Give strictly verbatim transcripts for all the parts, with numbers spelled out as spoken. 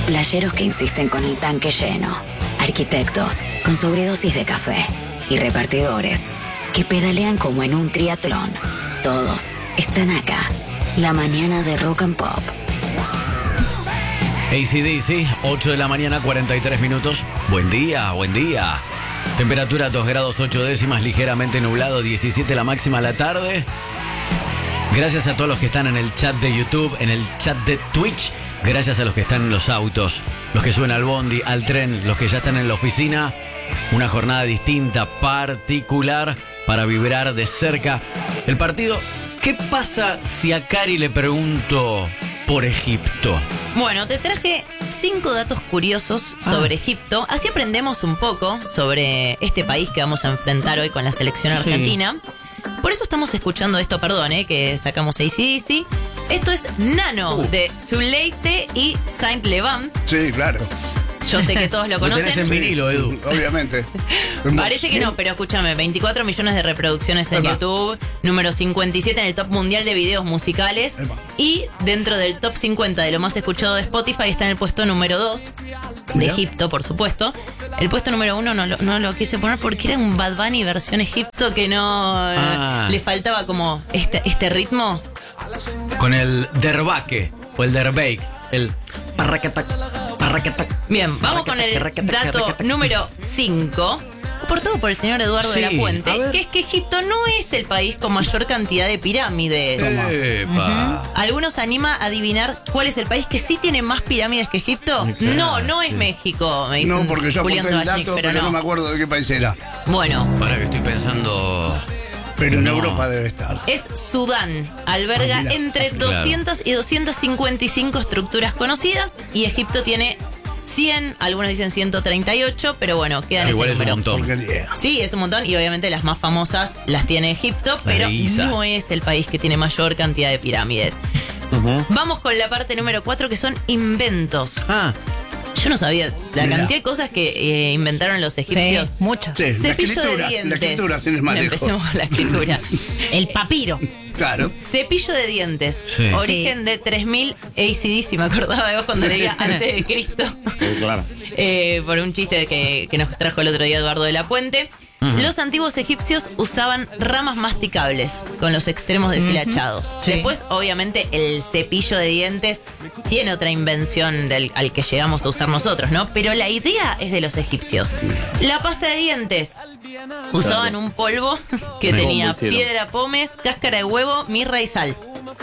playeros que insisten con el tanque lleno, arquitectos con sobredosis de café y repartidores que pedalean como en un triatlón. Todos están acá. La mañana de Rock and Pop. A C D C, ocho de la mañana, cuarenta y tres minutos. Buen día, buen día. Temperatura dos grados ocho décimas, ligeramente nublado, diecisiete la máxima a la tarde. Gracias a todos los que están en el chat de YouTube, en el chat de Twitch. Gracias a los que están en los autos, los que suben al bondi, al tren, los que ya están en la oficina. Una jornada distinta, particular, para vibrar de cerca el partido. ¿Qué pasa si a Cari le pregunto por Egipto? Bueno, te traje cinco datos curiosos sobre ah. Egipto. Así aprendemos un poco sobre este país que vamos a enfrentar hoy con la selección Sí. argentina. Por eso estamos escuchando esto, perdón, eh, que sacamos A C D C. Esto es Nano, Uh. de Tuleite y Saint Levant. Sí, claro. Yo sé que todos lo Lo tenés en conocen. vinilo, Edu. Obviamente. Parece que no, pero escúchame, veinticuatro millones de reproducciones en Epa. YouTube, número cincuenta y siete en el top mundial de videos musicales. Epa. Y dentro del top cincuenta de lo más escuchado de Spotify está en el puesto número dos, de Mirá. Egipto, por supuesto. El puesto número uno no lo, no lo quise poner porque era un Bad Bunny versión Egipto que no eh, Ah. le faltaba como este, este ritmo. Con el derbaque o el derbake, el parraquetac, parraquetac. Bien, vamos con el dato número cinco, aportado por el señor Eduardo Sí, de la a Puente, ver. que es que Egipto no es el país con mayor cantidad de pirámides. Epa. ¿Algunos anima a adivinar cuál es el país que sí tiene más pirámides que Egipto? Claro, no, no es sí. México, me dicen No, porque yo apunté Julián el Tovachnik, dato, pero pero no. no. me acuerdo de qué país era. Bueno, Para que estoy pensando. Pero en No. Europa debe estar. es Sudán. Alberga Ah, mira, entre África. doscientas y doscientas cincuenta y cinco estructuras conocidas y Egipto tiene cien, algunos dicen ciento treinta y ocho, pero bueno, quedan Igual ese es un número. montón. Porquería. Sí, es un montón y obviamente las más famosas las tiene Egipto, pero Giza. no es el país que tiene mayor cantidad de pirámides. Vamos con la parte número cuatro, que son inventos. Ah, Yo no sabía la Mirá. cantidad de cosas que eh, inventaron los egipcios. Sí, muchas. Sí, la Cepillo de escritura, dientes. la escritura, sin ir más lejos. Empecemos con la escritura. El papiro. Claro. Cepillo de dientes. Sí. Origen de tres mil A C D, si me acordaba de vos cuando leía antes de Cristo. Claro. Eh, por un chiste que, que nos trajo el otro día Eduardo de la Puente. Los antiguos egipcios usaban ramas masticables con los extremos deshilachados. Sí. Después, obviamente, el cepillo de dientes tiene otra invención del, al que llegamos a usar nosotros, ¿no? Pero la idea es de los egipcios. La pasta de dientes. Usaban un polvo que Me tenía convencieron. piedra pómez, cáscara de huevo, mirra y sal.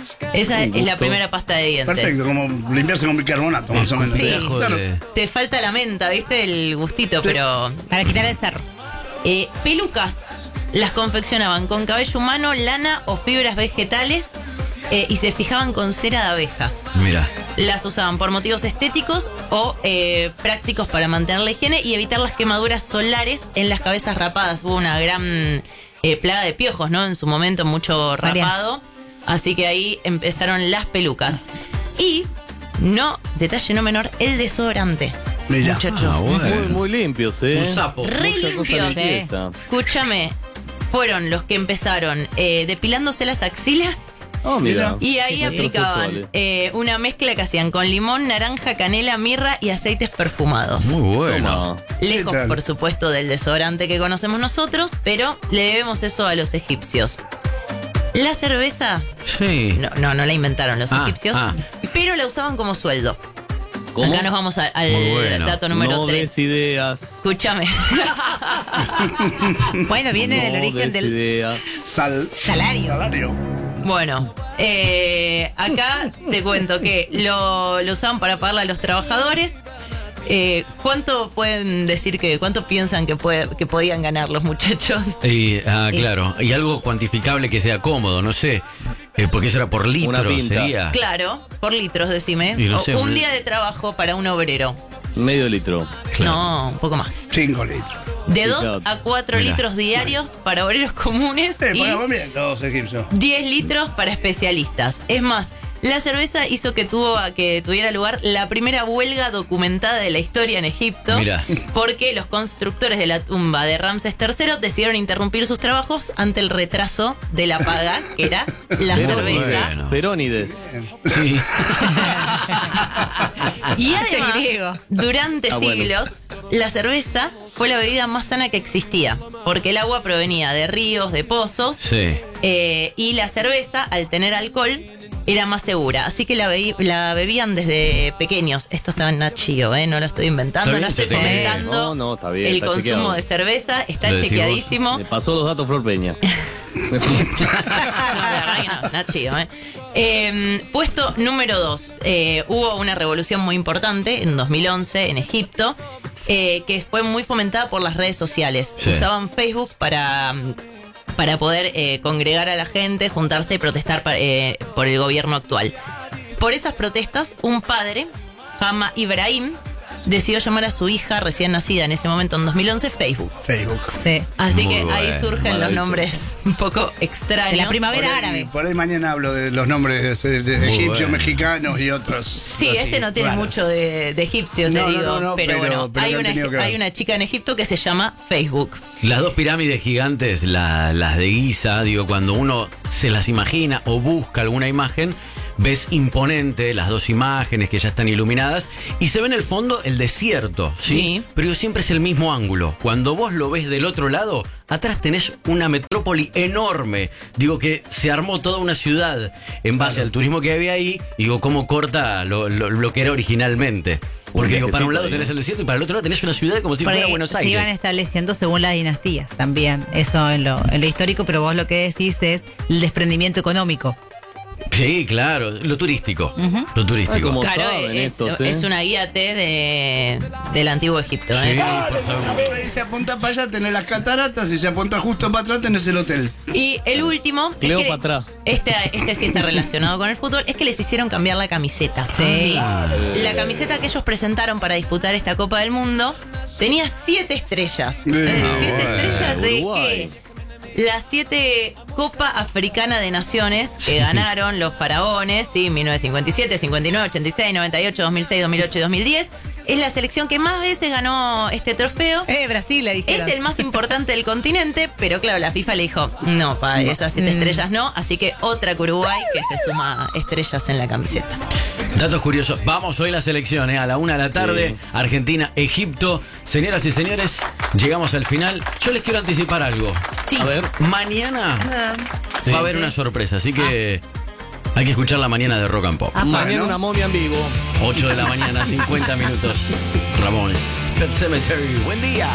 Esa es la primera pasta de dientes. Perfecto, como limpiarse con bicarbonato, más o menos. Sí. pedazo Claro. de- Te falta la menta, ¿viste? El gustito, pero... Para quitar el cerro. Eh, pelucas las confeccionaban con cabello humano, lana o fibras vegetales eh, y se fijaban con cera de abejas. mira. Las usaban por motivos estéticos o eh, prácticos para mantener la higiene y evitar las quemaduras solares en las cabezas rapadas. Hubo una gran eh, plaga de piojos, ¿no? En su momento, mucho Varias. rapado. Así que ahí empezaron las pelucas. Y, no, detalle no menor, el desodorante. Mirá. Muchachos. Ah, bueno. Muy, muy limpios, ¿eh? Un sapo. Re Mucha cosa limpios. limpieza. Escúchame, fueron los que empezaron eh, depilándose las axilas Oh, mira. y ahí Sí, sí. aplicaban Heterosexuales. eh, una mezcla que hacían con limón, naranja, canela, mirra y aceites perfumados. Muy bueno. Toma. Lejos, ¿Qué tal? por supuesto, del desodorante que conocemos nosotros, pero le debemos eso a los egipcios. La cerveza, Sí. no, no, no la inventaron los Ah, egipcios, ah. pero la usaban como sueldo. ¿Cómo? Acá nos vamos a- al Muy bueno. dato número no tres. des ideas. Escúchame. Bueno, viene del No origen des del ideas. Sal. salario. Salario. Bueno, eh, acá te cuento que lo, lo usaban para pagarle a los trabajadores. Eh, ¿Cuánto pueden decir que, cuánto piensan que, puede, que podían ganar los muchachos? Y, ah, claro. Y algo cuantificable que sea cómodo, no sé. Eh, porque eso era por litro, Una pinta. sería. Claro, por litros, decime. Y no O sé, un un- día de trabajo para un obrero. Medio litro. Claro. No, un poco más. Cinco litros. De Sí, dos claro. a cuatro Mirá. litros diarios para obreros comunes Sí, y pagamos bien los egipcios. diez litros para especialistas. Es más, la cerveza hizo que tuvo que tuviera lugar la primera huelga documentada de la historia en Egipto. Mirá. Porque los constructores de la tumba de Ramsés tercero decidieron interrumpir sus trabajos ante el retraso de la paga, que era la Pero cerveza. bueno. Perónides. Sí. Y Ese además, griego. durante Ah, bueno. siglos, la cerveza fue la bebida más sana que existía, porque el agua provenía de ríos, de pozos, Sí. eh, y la cerveza, al tener alcohol, era más segura. Así que la, bebi- la bebían desde pequeños. Esto estaba en Nat Geo, ¿eh? No lo estoy inventando, Está bien, no estoy está bien. comentando No, no, está bien, el está consumo chequeado. de cerveza. Está Lo decís chequeadísimo. Me pasó los datos Flor Peña. No, la verdad que no, Nat Geo, ¿eh? Eh, puesto número dos. Eh, hubo una revolución muy importante en dos mil once en Egipto, eh, que fue muy fomentada por las redes sociales. Sí. Usaban Facebook para, para poder eh, congregar a la gente, juntarse y protestar pa- eh, por el gobierno actual. Por esas protestas, un padre, Hama Ibrahim, decidió llamar a su hija recién nacida en ese momento, en dos mil once, Facebook. Facebook. Sí. Así Muy que ahí bueno, surgen los maravilloso. nombres un poco extraños. De la Por primavera ahí, árabe. por ahí mañana hablo de los nombres de, de Muy egipcios, bueno. mexicanos y otros. Sí, así, este no tiene raros. mucho de, de egipcio, te No, no, digo. no, no, pero, pero- bueno, pero hay, que han una, tenido que ver. hay una chica en Egipto que se llama Facebook. Las dos pirámides gigantes, la- las de Giza, digo, cuando uno se las imagina o busca alguna imagen, ves imponente las dos imágenes que ya están iluminadas y se ve en el fondo el desierto, ¿sí? Sí. Pero siempre es el mismo ángulo. Cuando vos lo ves del otro lado, atrás tenés una metrópoli enorme. Digo que se armó toda una ciudad en base al turismo que había ahí. Digo, cómo corta lo, lo- lo que era originalmente. Porque digo, para un lado viajecito ahí, tenés ¿no? el desierto y para el otro lado tenés una ciudad como si Porque fuera Buenos se iban Aires. estableciendo según las dinastías también. Eso en lo, en lo histórico, pero vos lo que decís es el desprendimiento económico. Sí, claro, lo turístico. Ujú. Lo turístico. Ay, como- Claro, saben es, estos, ¿eh? es una guía T de, del antiguo Egipto. Sí, ¿eh? por favor. Por ahí se apunta para allá, tenés las cataratas, y se apunta justo para atrás, tenés el hotel. Y el último, es que Cleopatra. este, este sí está relacionado con el fútbol, es que les hicieron cambiar la camiseta. Sí. La camiseta que ellos presentaron para disputar esta Copa del Mundo tenía siete estrellas. Eh, Eh, ah, ¿Siete bueno. estrellas de Uruguay. qué? Las siete Copa Africana de Naciones que ganaron los faraones, sí, mil novecientos cincuenta y siete, cincuenta y nueve, ochenta y seis, noventa y ocho, dos mil seis, dos mil ocho y dos mil diez. Es la selección que más veces ganó este trofeo. Eh, Brasil, le dijeron. Es el más importante del continente, pero claro, la FIFA le dijo, no, pa, esas siete Mm. estrellas no, así que otra que Uruguay que se suma estrellas en la camiseta. Datos curiosos. Vamos hoy la selección, ¿eh? A la una de la tarde. Sí. Argentina, Egipto. Señoras y señores, llegamos al final. Yo les quiero anticipar algo. Sí. A ver. Mañana Sí, va a haber sí. una sorpresa, así que hay que escuchar la mañana de Rock and Pop. Ah, Mañana bueno. una momia en vivo. ocho de la mañana, cincuenta minutos. Ramones, Pet Cemetery. Buen día.